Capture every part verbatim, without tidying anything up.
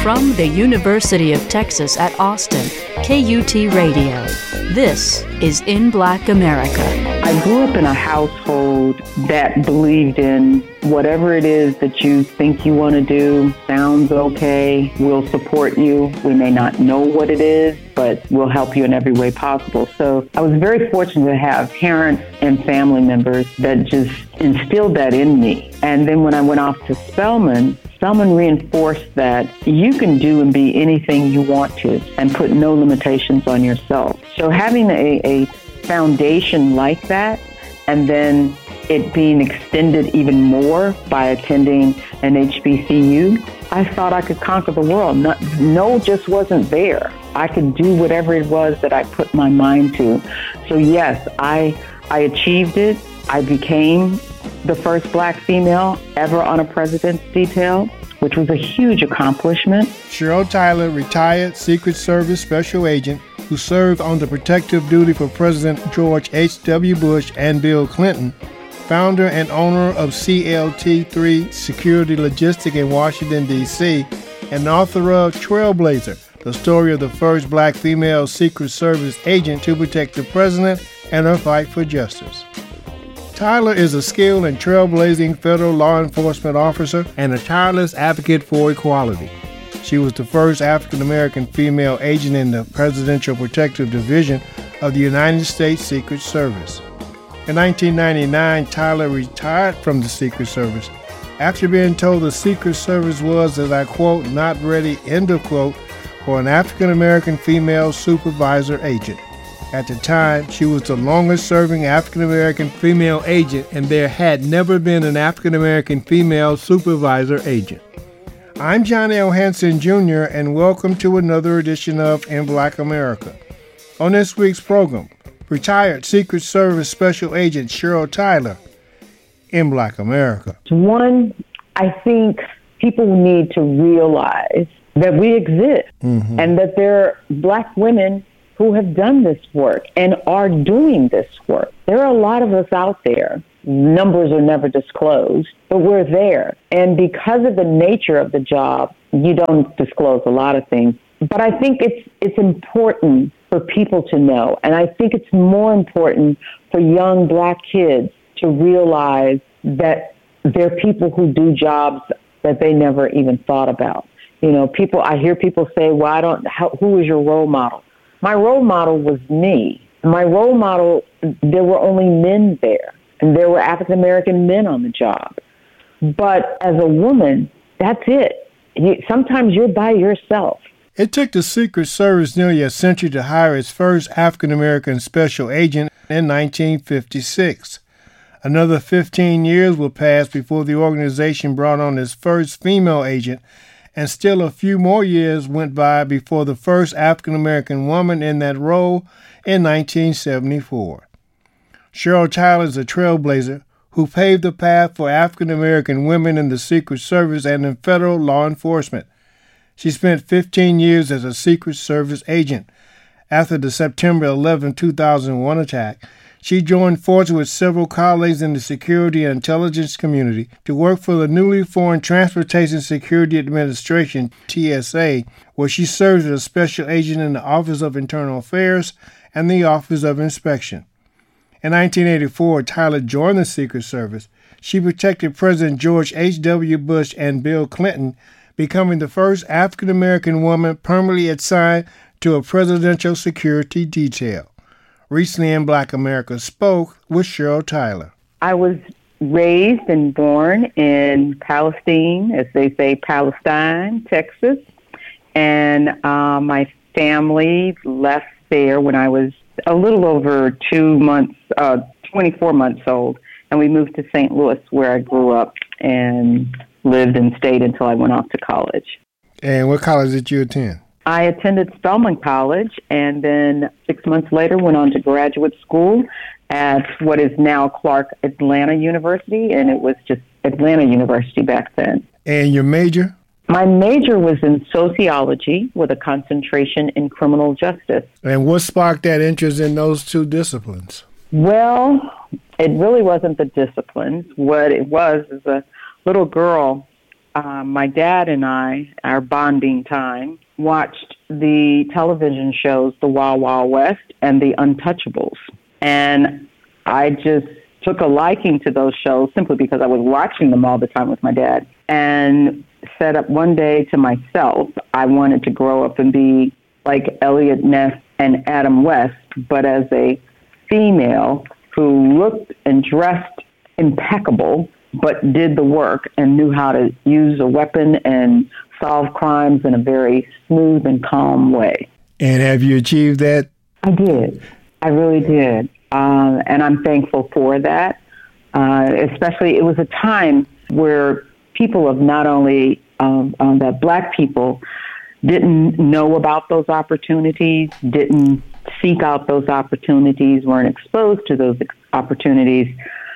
From the University of Texas at Austin, K U T Radio. This is In Black America. I grew up in a household that believed in whatever it is that you think you want to do, sounds okay, we'll support you. We may not know what it is, but we'll help you in every way possible. So I was very fortunate to have parents and family members that just instilled that in me. And then when I went off to Spelman, Spelman reinforced that you can do and be anything you want to and put no limitations on yourself. So having a, a foundation like that, and then it being extended even more by attending an H B C U, I thought I could conquer the world. No, no just wasn't there. I could do whatever it was that I put my mind to. So yes, I I achieved it. I became the first black female ever on a president's detail, which was a huge accomplishment. Cheryl Tyler, retired Secret Service special agent who served on the protective duty for President George H W. Bush and Bill Clinton, founder and owner of C L T three Security Logistics in Washington, D C, and author of Trailblazer, the story of the first black female Secret Service agent to protect the president and her fight for justice. Tyler is a skilled and trailblazing federal law enforcement officer and a tireless advocate for equality. She was the first African-American female agent in the Presidential Protective Division of the United States Secret Service. In nineteen ninety-nine, Tyler retired from the Secret Service after being told the Secret Service was, as I quote, not ready, end of quote, for an African-American female supervisor agent. At the time, she was the longest-serving African-American female agent, and there had never been an African-American female supervisor agent. I'm John L. Hanson, Junior, and welcome to another edition of In Black America. On this week's program, retired Secret Service Special Agent Cheryl Tyler, in Black America. One, I think people need to realize that we exist mm-hmm. and that there are black women who have done this work and are doing this work. There are a lot of us out there. Numbers are never disclosed, but we're there. And because of the nature of the job, you don't disclose a lot of things. But I think it's it's important for people to know. And I think it's more important for young black kids to realize that there are people who do jobs that they never even thought about. You know, people, I hear people say, well, I don't, how, who is your role model? My role model was me. My role model, there were only men there, and there were African-American men on the job. But as a woman, that's it. You, sometimes you're by yourself. It took the Secret Service nearly a century to hire its first African-American special agent in nineteen fifty-six. Another fifteen years will pass before the organization brought on its first female agent, and still a few more years went by before the first African-American woman in that role in nineteen seventy-four. Cheryl Tyler is a trailblazer who paved the path for African-American women in the Secret Service and in federal law enforcement. She spent fifteen years as a Secret Service agent. After the September eleventh, two thousand one attack, she joined forces with several colleagues in the security and intelligence community to work for the newly formed Transportation Security Administration, T S A, where she served as a special agent in the Office of Internal Affairs and the Office of Inspection. In nineteen eighty-four, Tyler joined the Secret Service. She protected President George H W. Bush and Bill Clinton, becoming the first African-American woman permanently assigned to a presidential security detail. Recently in Black America spoke with Cheryl Tyler. I was raised and born in Palestine, as they say, Palestine, Texas. And uh, my family left there when I was a little over two months, uh, twenty-four months old. And we moved to Saint Louis, where I grew up and lived and stayed until I went off to college. And what college did you attend? I attended Spelman College, and then six months later went on to graduate school at what is now Clark Atlanta University, and it was just Atlanta University back then. And your major? My major was in sociology with a concentration in criminal justice. And what sparked that interest in those two disciplines? Well, it really wasn't the disciplines. What it was is a little girl uh, my dad and I, our bonding time, watched the television shows The Wild Wild West and The Untouchables. And I just took a liking to those shows simply because I was watching them all the time with my dad, and set up one day to myself, I wanted to grow up and be like Elliot Ness and Adam West, but as a female who looked and dressed impeccable, but did the work and knew how to use a weapon and solve crimes in a very smooth and calm way. And have you achieved that? I did. I really did. Um, and I'm thankful for that. Uh, especially, it was a time where people of not only um, um, that black people didn't know about those opportunities, didn't seek out those opportunities, weren't exposed to those opportunities.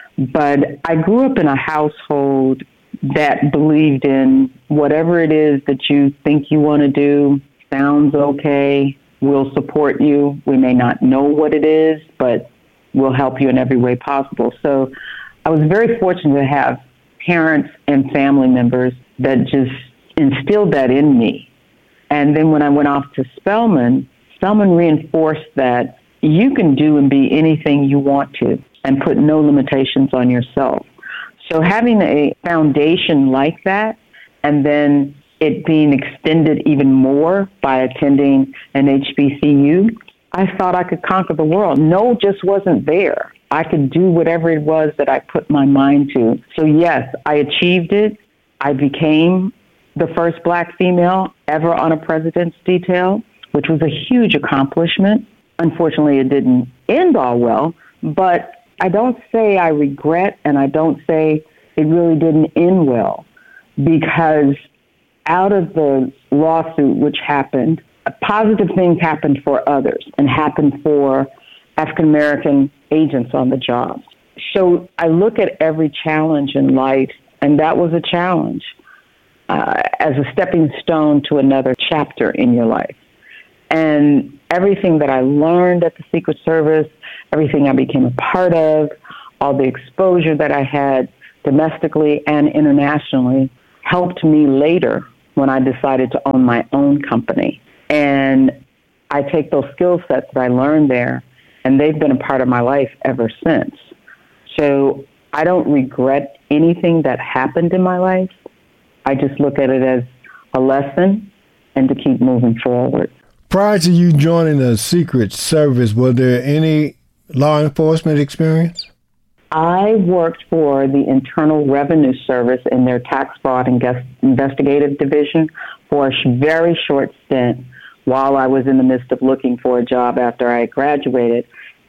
But I grew up in a household that believed in whatever it is that you think you want to do, sounds okay, we'll support you. We may not know what it is, but we'll help you in every way possible. So I was very fortunate to have parents and family members that just instilled that in me. And then when I went off to Spelman, Spelman reinforced that you can do and be anything you want to and put no limitations on yourself. So having a foundation like that, and then it being extended even more by attending an H B C U, I thought I could conquer the world. No just wasn't there. I could do whatever it was that I put my mind to. So yes, I achieved it. I became the first black female ever on a president's detail, which was a huge accomplishment. Unfortunately, it didn't end all well, but I don't say I regret, and I don't say it really didn't end well, because out of the lawsuit which happened, positive things happened for others and happened for African-American agents on the job. So I look at every challenge in life, and that was a challenge, uh, as a stepping stone to another chapter in your life. And everything that I learned at the Secret Service, everything I became a part of, all the exposure that I had domestically and internationally helped me later when I decided to own my own company. And I take those skill sets that I learned there, and they've been a part of my life ever since. So I don't regret anything that happened in my life. I just look at it as a lesson and to keep moving forward. Prior to you joining the Secret Service, was there any law enforcement experience? I worked for the Internal Revenue Service in their tax fraud and guest investigative division for a sh- very short stint while I was in the midst of looking for a job after I graduated.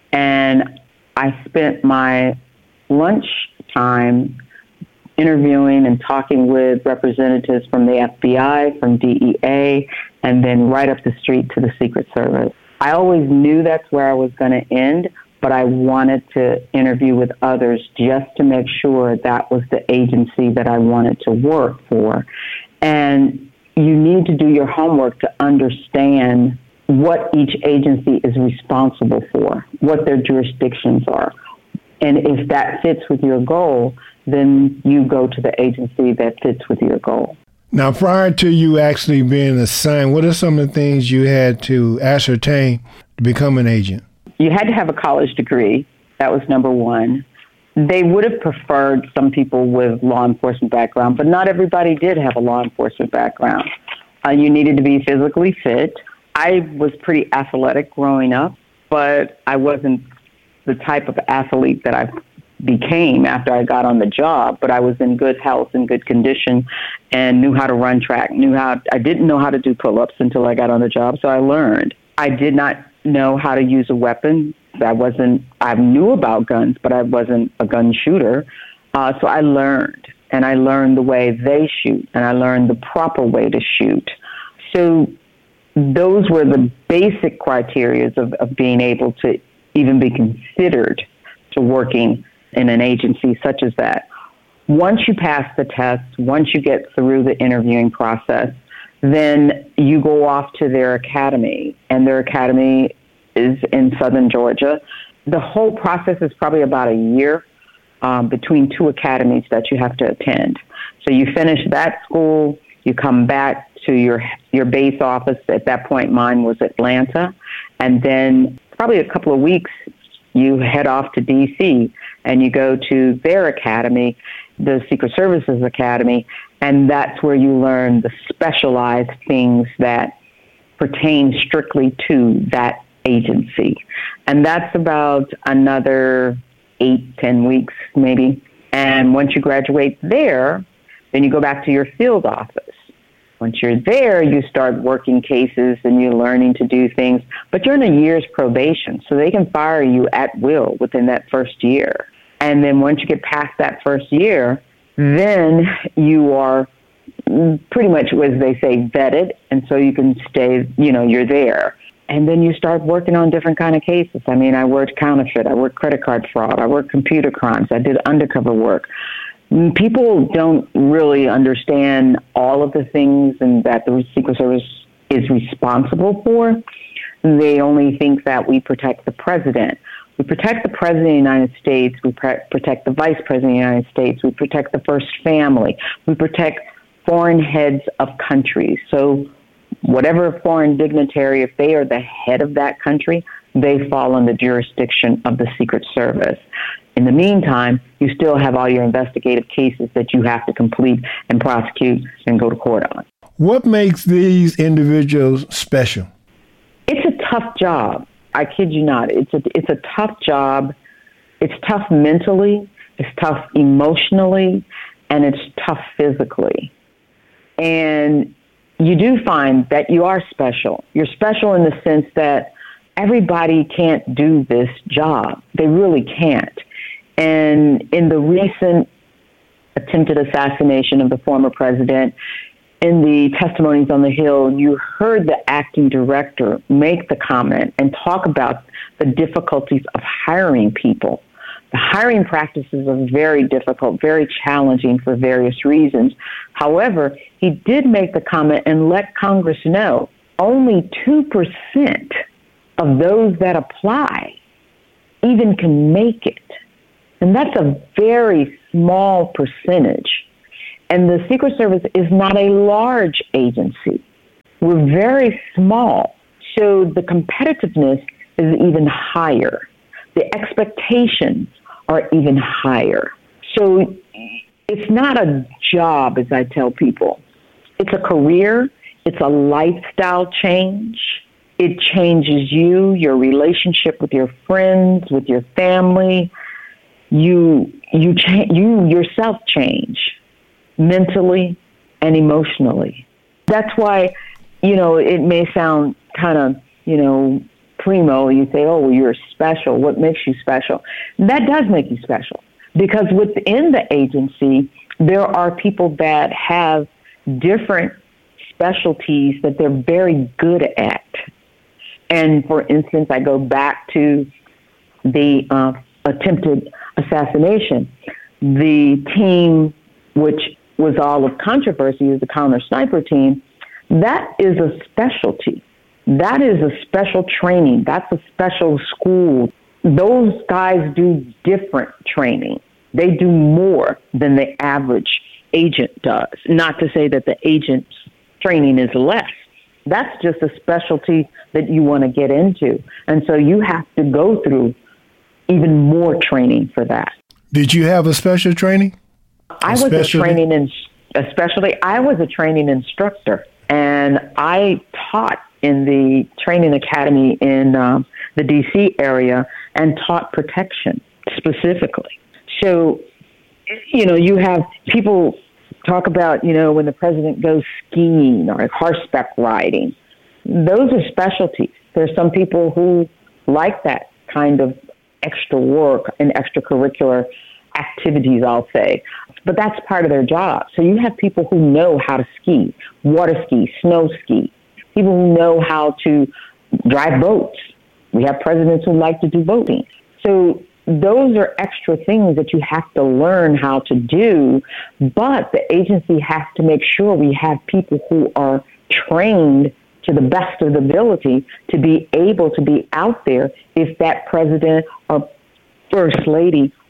And I spent my lunch time interviewing and talking with representatives from the F B I, from D E A, and then right up the street to the Secret Service. I always knew that's where I was going to end, but I wanted to interview with others just to make sure that was the agency that I wanted to work for. And you need to do your homework to understand what each agency is responsible for, what their jurisdictions are. And if that fits with your goal, then you go to the agency that fits with your goal. Now, prior to you actually being assigned, what are some of the things you had to ascertain to become an agent? You had to have a college degree. That was number one. They would have preferred some people with law enforcement background, but not everybody did have a law enforcement background. Uh, you needed to be physically fit. I was pretty athletic growing up, but I wasn't the type of athlete that I became after I got on the job, but I was in good health and good condition and knew how to run track, knew how, I didn't know how to do pull-ups until I got on the job, so I learned. I did not know how to use a weapon. I wasn't, I knew about guns, but I wasn't a gun shooter. Uh, so I learned, and I learned the way they shoot, and I learned the proper way to shoot. So those were the basic criteria of, of being able to even be considered to working in an agency such as that. Once you pass the test, once you get through the interviewing process, then you go off to their academy, and their academy is in southern Georgia. The whole process is probably about a year. um, between two academies that you have to attend. So you finish that school, you come back to your your base office. At that point, mine was Atlanta. And then probably a couple of weeks, you head off to D C and you go to their academy, the Secret Services Academy, and that's where you learn the specialized things that pertain strictly to that agency. And that's about another eight, ten weeks maybe. And once you graduate there, then you go back to your field office. Once you're there, you start working cases and you're learning to do things, but you're in a year's probation, so they can fire you at will within that first year. And then once you get past that first year, then you are pretty much, as they say, vetted, and so you can stay, you know, you're there. And then you start working on different kind of cases. I mean, I worked counterfeit, I worked credit card fraud, I worked computer crimes, I did undercover work. People don't really understand all of the things and that the Secret Service is responsible for. They only think that we protect the president. We protect the president of the United States. We pre- protect the vice president of the United States. We protect the first family. We protect foreign heads of countries. So whatever foreign dignitary, if they are the head of that country, they fall under jurisdiction of the Secret Service. In the meantime, you still have all your investigative cases that you have to complete and prosecute and go to court on. What makes these individuals special? It's a tough job. I kid you not. It's a, it's a tough job. It's tough mentally, it's tough emotionally, and it's tough physically. And you do find that you are special. You're special in the sense that everybody can't do this job. They really can't. And in the recent attempted assassination of the former president, in the testimonies on the Hill, you heard the acting director make the comment and talk about the difficulties of hiring people. The hiring practices are very difficult, very challenging for various reasons. However, he did make the comment and let Congress know only two percent of those that apply even can make it. And that's a very small percentage. And the Secret Service is not a large agency. We're very small. So the competitiveness is even higher. The expectations are even higher. So it's not a job, as I tell people. It's a career. It's a lifestyle change. It changes you, your relationship with your friends, with your family. You you cha- you yourself change mentally and emotionally. That's why, you know, it may sound kind of, you know, primo. You say, oh, well, you're special. What makes you special? That does make you special because within the agency, there are people that have different specialties that they're very good at. And for instance, I go back to the uh, attempted assassination. The team, which was all of controversy, is the counter sniper team. That is a specialty. That is a special training. That's a special school. Those guys do different training. They do more than the average agent does. Not to say that the agent's training is less. That's just a specialty that you want to get into. And so you have to go through even more training for that. Did you have a special training? I was a training, in, especially, I was a training instructor, and I taught in the training academy in uh, the D C area and taught protection specifically. So, you know, you have people talk about, you know, when the president goes skiing or horseback riding. Those are specialties. There's some people who like that kind of extra work and extracurricular activities, I'll say. But that's part of their job. So you have people who know how to ski, water ski, snow ski, people who know how to drive boats. We have presidents who like to do boating. So those are extra things that you have to learn how to do, but the agency has to make sure we have people who are trained to the best of the ability to be able to be out there if that president or first lady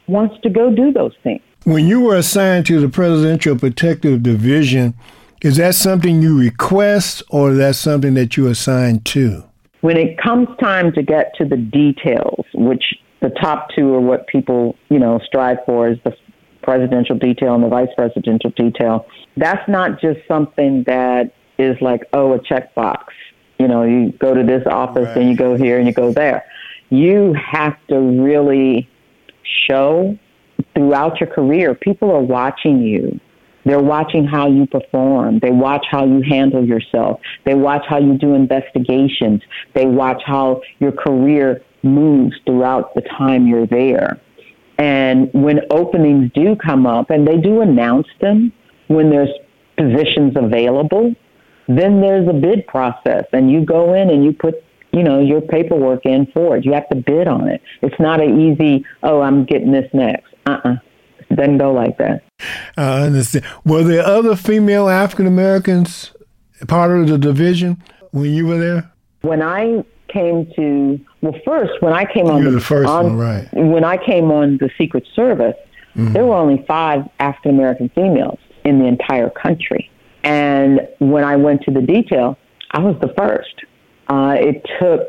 wants to go do those things. When you were assigned to the Presidential Protective Division, is that something you request or is that something that you assigned to? When it comes time to get to the details, which the top two are what people, you know, strive for, is the presidential detail and the vice presidential detail, that's not just something that is like, oh, a checkbox. You know, you go to this office right. and you go here and you go there. You have to really show throughout your career, people are watching you. They're watching how you perform. They watch how you handle yourself. They watch how you do investigations. They watch how your career moves throughout the time you're there. And when openings do come up, and they do announce them when there's positions available, then there's a bid process, and you go in and you put, you know, your paperwork in for it. You have to bid on it. It's not an easy, oh, I'm getting this next. Uh-uh. It doesn't go like that. I understand. Were there other female African Americans part of the division when you were there? When I came to, well, first, when I came on You're the, the first on, one, right? When I came on the Secret Service, mm-hmm. there were only five African American females in the entire country. And when I went to the detail, I was the first. Uh, it took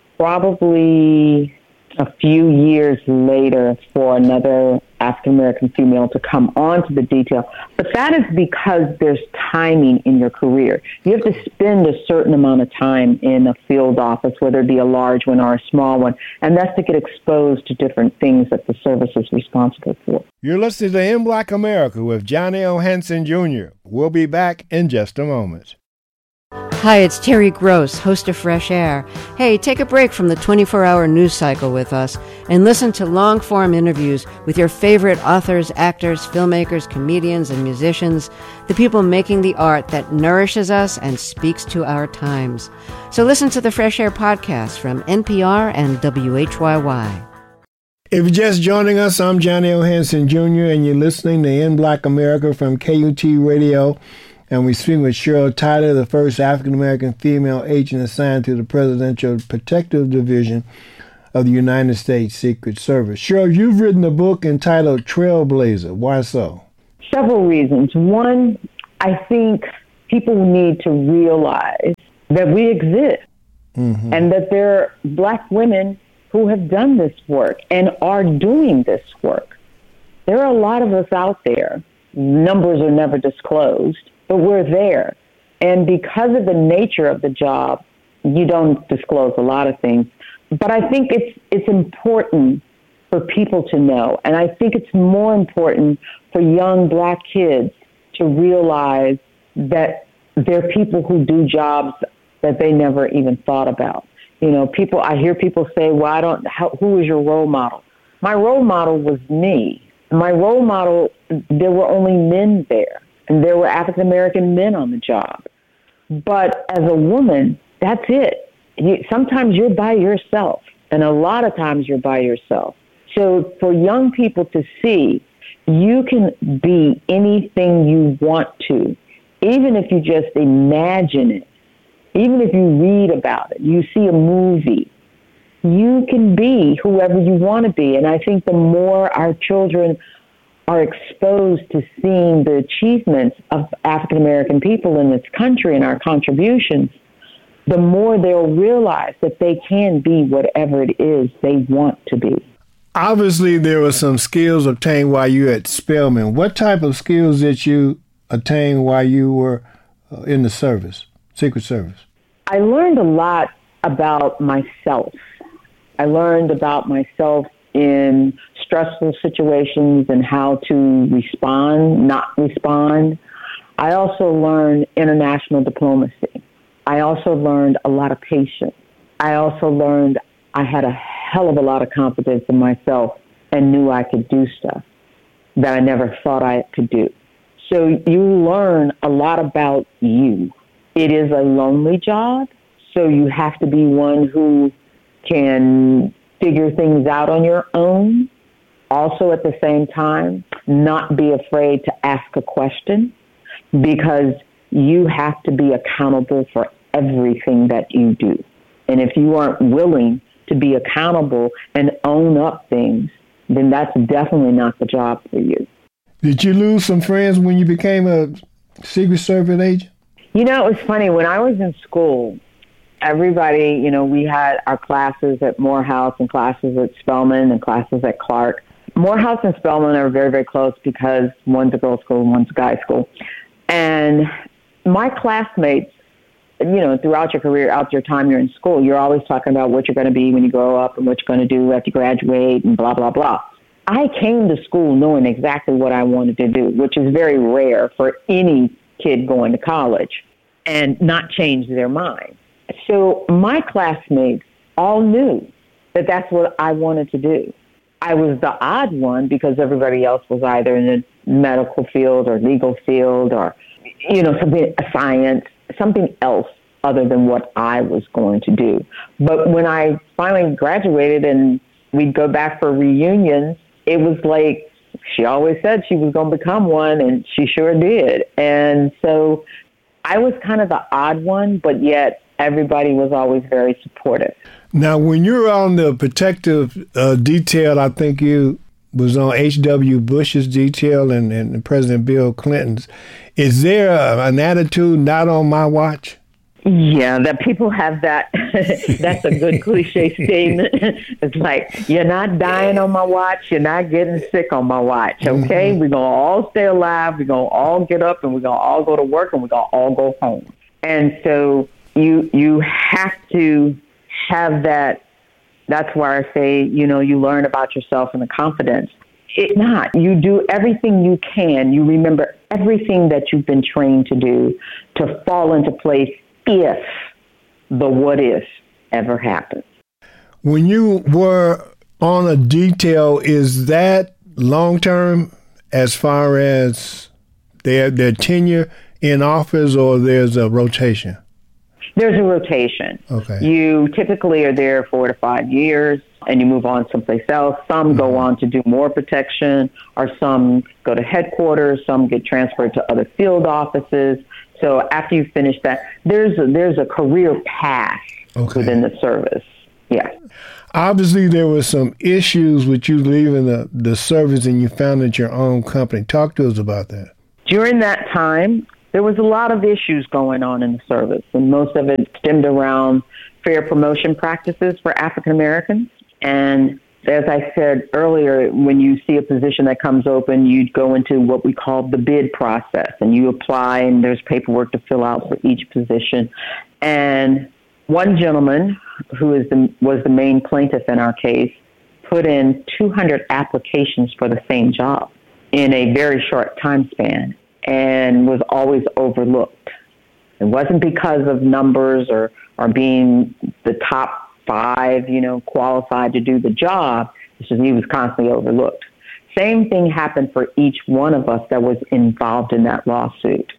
probably a few years later for another African-American female to come onto the detail. But that is because there's timing in your career. You have to spend a certain amount of time in a field office, whether it be a large one or a small one, and that's to get exposed to different things that the service is responsible for. You're listening to In Black America with Johnny O. Hanson Junior We'll be back in just a moment. Hi, it's Terry Gross, host of Fresh Air. Hey, take a break from the twenty-four hour news cycle with us and listen to long-form interviews with your favorite authors, actors, filmmakers, comedians, and musicians, the people making the art that nourishes us and speaks to our times. So listen to the Fresh Air podcast from N P R and W H Y Y. If you're just joining us, I'm Johnny O. Hanson Junior, and you're listening to In Black America from K U T Radio. And we speak with Cheryl Tyler, the first African-American female agent assigned to the Presidential Protective Division of the United States Secret Service. Cheryl, you've written a book entitled Trailblazer. Why so? Several reasons. One, I think people need to realize that we exist mm-hmm. and that there are Black women who have done this work and are doing this work. There are a lot of us out there. Numbers are never disclosed. But we're there. And because of the nature of the job, you don't disclose a lot of things. But I think it's it's important for people to know. And I think it's more important for young Black kids to realize that there are people who do jobs that they never even thought about. You know, people, I hear people say, well, I don't, how, who is your role model? My role model was me. My role model, there were only men there. And there were African-American men on the job. But as a woman, that's it. You, sometimes you're by yourself, and a lot of times you're by yourself. So for young people to see, you can be anything you want to, even if you just imagine it, even if you read about it, you see a movie, you can be whoever you want to be. And I think the more our children are exposed to seeing the achievements of African-American people in this country and our contributions, the more they'll realize that they can be whatever it is they want to be. Obviously, there were some skills obtained while you were at Spelman. What type of skills did you attain while you were uh, in the service, Secret Service? I learned a lot about myself. I learned about myself in stressful situations and how to respond, not respond. I also learned international diplomacy. I also learned a lot of patience. I also learned I had a hell of a lot of confidence in myself and knew I could do stuff that I never thought I could do. So you learn a lot about you. It is a lonely job, so you have to be one who can figure things out on your own. Also, at the same time, not be afraid to ask a question, because you have to be accountable for everything that you do. And if you aren't willing to be accountable and own up things, then that's definitely not the job for you. Did you lose some friends when you became a Secret Service agent? You know, it was funny. When I was in school, everybody, you know, we had our classes at Morehouse and classes at Spelman and classes at Clark. Morehouse and Spelman are very, very close because one's a girls' school and one's a guys' school. And my classmates, you know, throughout your career, out your time you're in school, you're always talking about what you're going to be when you grow up and what you're going to do after you graduate and blah, blah, blah. I came to school knowing exactly what I wanted to do, which is very rare for any kid going to college, and not change their mind. So my classmates all knew that that's what I wanted to do. I was the odd one because everybody else was either in the medical field or legal field or, you know, something, science, something else other than what I was going to do. But when I finally graduated and we'd go back for reunions, it was like she always said she was going to become one, and she sure did. And so I was kind of the odd one, but yet everybody was always very supportive. Now, when you're on the protective uh, detail, I think you was on H W Bush's detail and, and President Bill Clinton's. Is there a, an attitude, not on my watch? Yeah, that people have that. That's a good cliche statement. It's like, you're not dying on my watch. You're not getting sick on my watch. Okay, mm-hmm. We're going to all stay alive. We're going to all get up and we're going to all go to work and we're going to all go home. And so you you have to have that. That's why I say, you know, you learn about yourself and the confidence. It's not. You do everything you can. You remember everything that you've been trained to do to fall into place if the what if ever happens. When you were on a detail, is that long-term as far as their their tenure in office, or there's a rotation? There's a rotation. Okay. You typically are there four to five years, and you move on someplace else. Some mm-hmm. go on to do more protection, or some go to headquarters. Some get transferred to other field offices. So after you finish that, there's a, there's a career path okay. within the service. Yeah. Obviously, there were some issues with you leaving the, the service, and you founded your own company. Talk to us about that. During that time, there was a lot of issues going on in the service, and most of it stemmed around fair promotion practices for African Americans. And as I said earlier, when you see a position that comes open, you go into what we call the bid process, and you apply, and there's paperwork to fill out for each position. And one gentleman, who is the, was the main plaintiff in our case, put in two hundred applications for the same job in a very short time span, and was always overlooked. It wasn't because of numbers or, or being the top five, you know, qualified to do the job. It's just he was constantly overlooked. Same thing happened for each one of us that was involved in that lawsuit.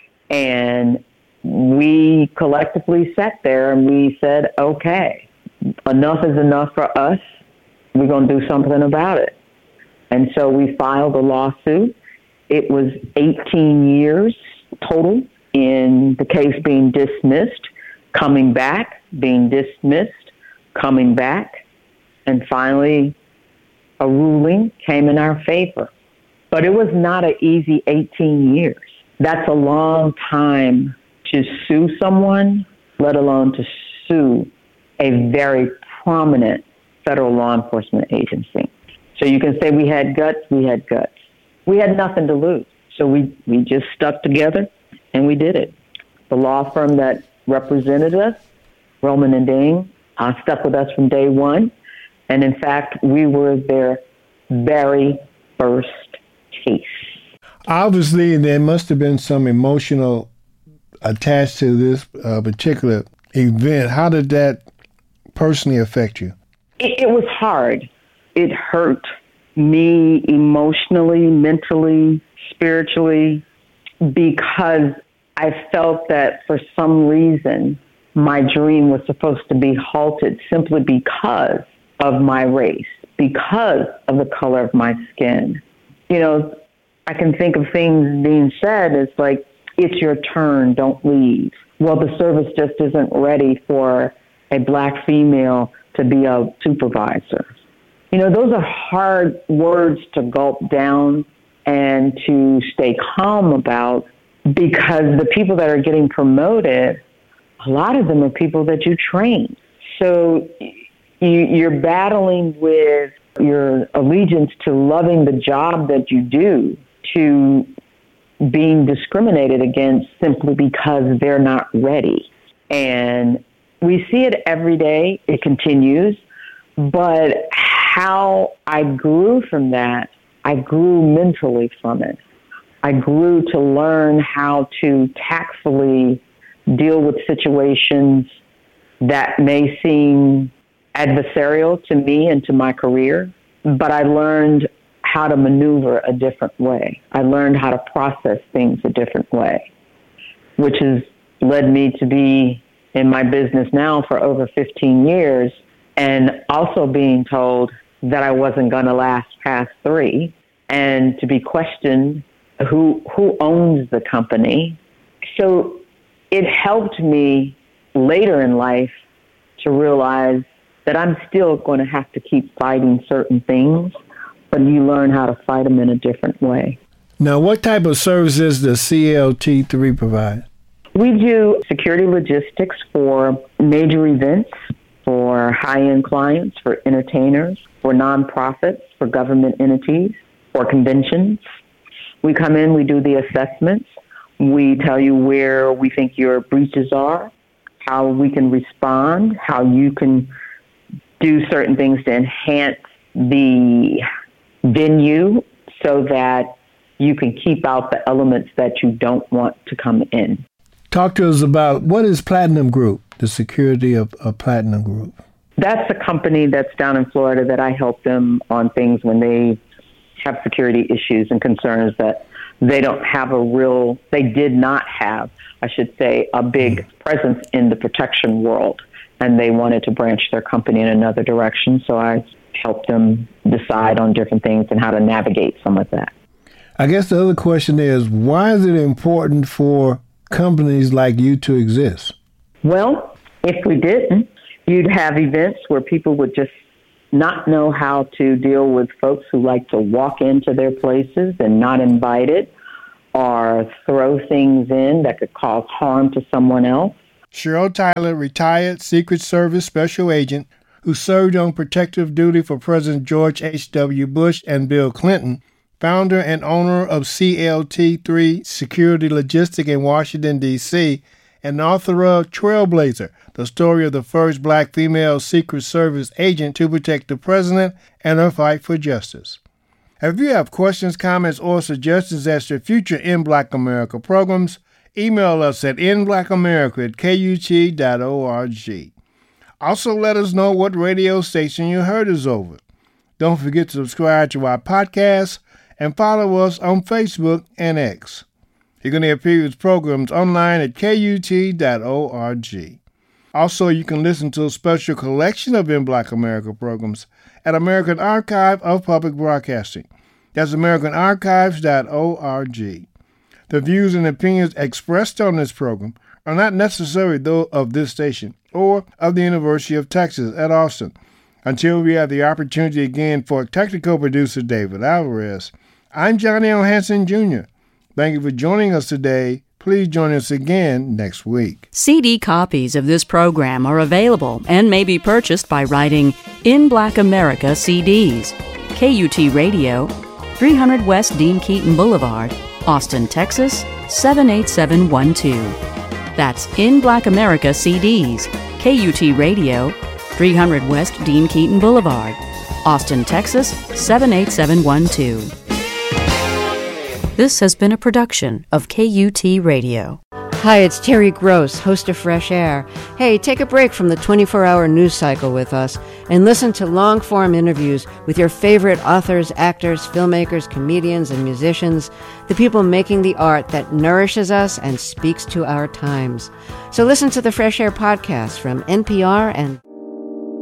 And we collectively sat there and we said, okay, enough is enough for us. We're going to do something about it. And so we filed a lawsuit. It was eighteen years total in the case being dismissed, coming back, being dismissed, coming back, and finally a ruling came in our favor. But it was not an easy eighteen years. That's a long time to sue someone, let alone to sue a very prominent federal law enforcement agency. So you can say we had guts, we had guts. We had nothing to lose. So we, we just stuck together and we did it. The law firm that represented us, Roman and Ding, uh, stuck with us from day one. And in fact, we were their very first case. Obviously, there must have been some emotional attached to this uh, particular event. How did that personally affect you? It, it was hard. It hurt me emotionally, mentally, spiritually, because I felt that for some reason my dream was supposed to be halted simply because of my race, because of the color of my skin. You know, I can think of things being said as like, it's your turn, don't leave. Well, the service just isn't ready for a black female to be a supervisor. You know, those are hard words to gulp down and to stay calm about, because the people that are getting promoted, a lot of them are people that you train. So you, you're battling with your allegiance to loving the job that you do, to being discriminated against simply because they're not ready. And we see it every day. It continues. But how I grew from that, I grew mentally from it. I grew to learn how to tactfully deal with situations that may seem adversarial to me and to my career, but I learned how to maneuver a different way. I learned how to process things a different way, which has led me to be in my business now for over fifteen years, and also being told that I wasn't going to last past three, and to be questioned who who owns the company. So it helped me later in life to realize that I'm still going to have to keep fighting certain things, but you learn how to fight them in a different way. Now, what type of services does C L T three provide? We do security logistics for major events, for high-end clients, for entertainers, for nonprofits, for government entities, for conventions. We come in, we do the assessments. We tell you where we think your breaches are, how we can respond, how you can do certain things to enhance the venue so that you can keep out the elements that you don't want to come in. Talk to us about, what is Platinum Group, the security of, of Platinum Group? That's a company that's down in Florida that I help them on things when they have security issues and concerns that they don't have a real, they did not have, I should say, a big presence in the protection world. And they wanted to branch their company in another direction. So I helped them decide on different things and how to navigate some of that. I guess the other question is, why is it important for companies like you to exist? Well, if we didn't, you'd have events where people would just not know how to deal with folks who like to walk into their places and not invited, or throw things in that could cause harm to someone else. Cheryl Tyler, retired Secret Service special agent who served on protective duty for President George H W Bush and Bill Clinton, founder and owner of C L T three Security Logistics in Washington, D C, and author of Trailblazer, the story of the first black female Secret Service agent to protect the president and her fight for justice. If you have questions, comments, or suggestions as to future In Black America programs, email us at in black america at k u t dot org. Also, let us know what radio station you heard us over. Don't forget to subscribe to our podcast and follow us on Facebook and X. You can hear previous programs online at k u t dot org. Also, you can listen to a special collection of In Black America programs at American Archive of Public Broadcasting. That's american archives dot org. The views and opinions expressed on this program are not necessarily those of this station or of the University of Texas at Austin. Until we have the opportunity again for technical producer David Alvarez, I'm Johnny O. Hanson, Junior Thank you for joining us today. Please join us again next week. C D copies of this program are available and may be purchased by writing In Black America C Ds, K U T Radio, three hundred West Dean Keaton Boulevard, Austin, Texas, seven eight seven one two. That's In Black America C Ds, K U T Radio, three hundred West Dean Keaton Boulevard, Austin, Texas, seven eight seven one two. This has been a production of K U T Radio. Hi, it's Terry Gross, host of Fresh Air. Hey, take a break from the twenty-four hour news cycle with us and listen to long-form interviews with your favorite authors, actors, filmmakers, comedians, and musicians, the people making the art that nourishes us and speaks to our times. So listen to the Fresh Air podcast from N P R and